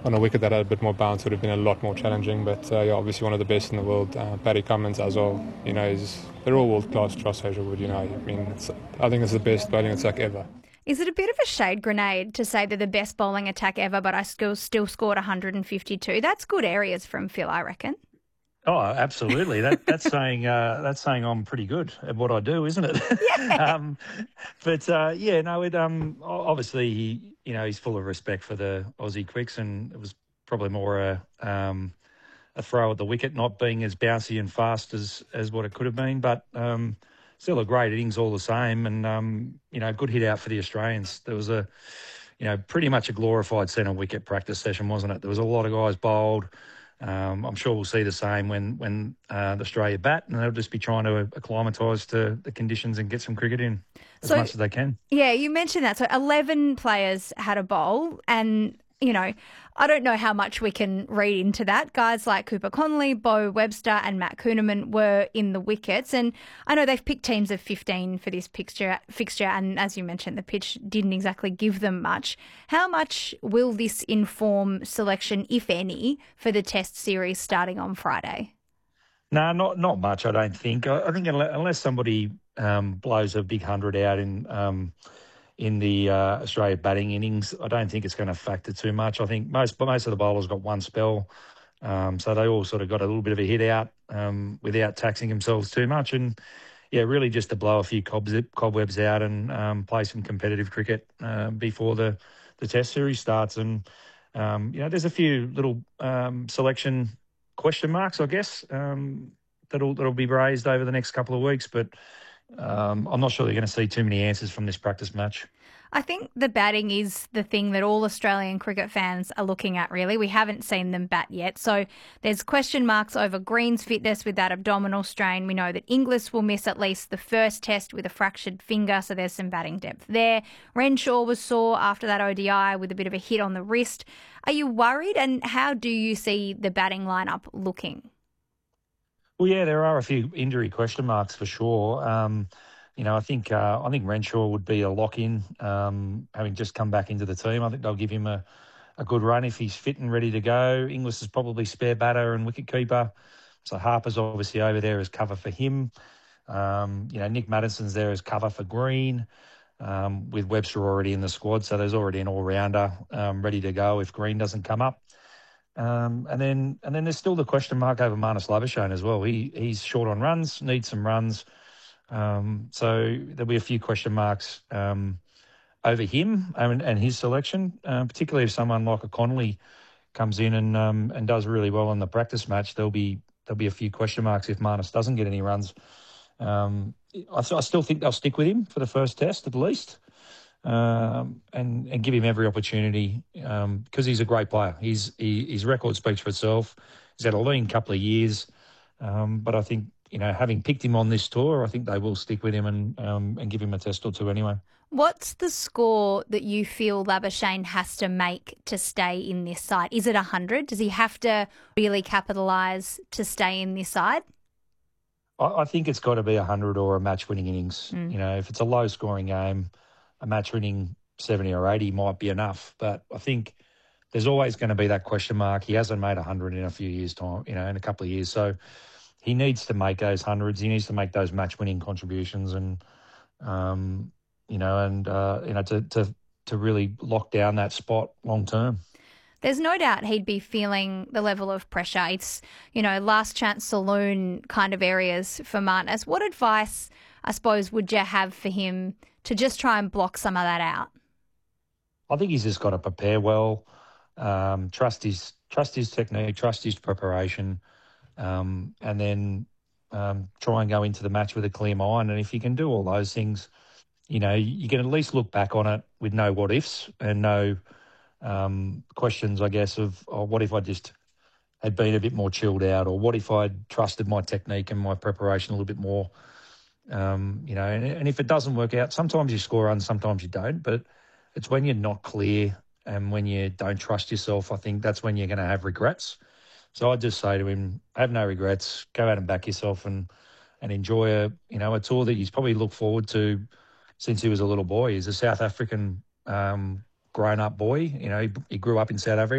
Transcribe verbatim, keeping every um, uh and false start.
on a wicket that had a bit more bounce would have been a lot more challenging. But uh, yeah, obviously one of the best in the world. Uh, Paddy Cummins as well. You know, he's, they're all world class. Josh Hazlewood. You know, I mean, it's, I think it's the best bowling attack ever. Is it a bit of a shade grenade to say they're the best bowling attack ever, but I still still scored one hundred fifty-two? That's good areas from Phil, I reckon. Oh, absolutely. That that's saying uh, that's saying I'm pretty good at what I do, isn't it? Yeah. um, but uh, yeah, no. It um obviously he you know he's full of respect for the Aussie quicks, and it was probably more a um a throw at the wicket, not being as bouncy and fast as as what it could have been, but um. Still a great innings all the same, and um, you know, good hit out for the Australians. There was a, you know, pretty much a glorified centre wicket practice session, wasn't it? There was a lot of guys bowled. Um, I'm sure we'll see the same when when uh, the Australia bat, and they'll just be trying to acclimatise to the conditions and get some cricket in as so, much as they can. Yeah, you mentioned that. So eleven players had a bowl, and you know, I don't know how much we can read into that. Guys like Cooper Connolly, Bo Webster and Matt Kuhneman were in the wickets. And I know they've picked teams of fifteen for this fixture, fixture, and as you mentioned, the pitch didn't exactly give them much. How much will this inform selection, if any, for the Test series starting on Friday? No, not not much, I don't think. I, I think unless somebody um, blows a big hundred out in... Um, in the uh, Australia batting innings, I don't think it's going to factor too much. I think most most of the bowlers got one spell, um, so they all sort of got a little bit of a hit out um, without taxing themselves too much. And, yeah, really just to blow a few cobwebs, cobwebs out and um, play some competitive cricket uh, before the, the Test series starts. And, um, you know, there's a few little um, selection question marks, I guess, um, that'll, that'll be raised over the next couple of weeks, but Um, I'm not sure they're going to see too many answers from this practice match. I think the batting is the thing that all Australian cricket fans are looking at, really. We haven't seen them bat yet. So there's question marks over Green's fitness with that abdominal strain. We know that Inglis will miss at least the first test with a fractured finger, so there's some batting depth there. Renshaw was sore after that O D I with a bit of a hit on the wrist. Are you worried, and how do you see the batting lineup looking? Well, yeah, there are a few injury question marks for sure. Um, you know, I think uh, I think Renshaw would be a lock-in, um, having just come back into the team. I think they'll give him a, a good run if he's fit and ready to go. Inglis is probably spare batter and wicketkeeper. So Harper's obviously over there as cover for him. Um, you know, Nick Maddison's there as cover for Green, um, with Webster already in the squad. So there's already an all-rounder um, ready to go if Green doesn't come up. Um, and then and then there's still the question mark over Marnus Labuschagne as well. He he's short on runs, needs some runs. Um, so there'll be a few question marks um, over him and, and his selection, uh, particularly if someone like a Connolly comes in and um, and does really well in the practice match. There'll be there'll be a few question marks if Marnus doesn't get any runs. Um, I, I still think they'll stick with him for the first test at least. Um, and, and give him every opportunity because um, he's a great player. He's he, his record speaks for itself. He's had a lean couple of years, um, but I think you know having picked him on this tour, I think they will stick with him and um, and give him a test or two anyway. What's the score that you feel Labuschagne has to make to stay in this side? Is it one hundred? Does he have to really capitalise to stay in this side? I, I think it's got to be one hundred or a match-winning innings. Mm. You know, if it's a low-scoring game, a match winning seventy or eighty might be enough. But I think there's always going to be that question mark. He hasn't made one hundred in a few years' time, you know, in a couple of years. So he needs to make those hundreds. He needs to make those match winning contributions and, um, you know, and, uh, you know, to, to, to really lock down that spot long term. There's no doubt he'd be feeling the level of pressure. It's, you know, last chance saloon kind of areas for Marnus. What advice, I suppose, would you have for him to just try and block some of that out? I think he's just got to prepare well, um, trust his trust his technique, trust his preparation, um, and then um, try and go into the match with a clear mind. And if you can do all those things, you know, you can at least look back on it with no what ifs and no um, questions, I guess, of oh, what if I just had been a bit more chilled out, or what if I'd trusted my technique and my preparation a little bit more. Um, you know, and, and if it doesn't work out, sometimes you score runs, sometimes you don't. But it's when you're not clear and when you don't trust yourself, I think that's when you're going to have regrets. So I'd just say to him, have no regrets, go out and back yourself and and enjoy a, you know, a tour that he's probably looked forward to since he was a little boy. He's a South African um, grown-up boy. You know, he, he grew up in South Africa.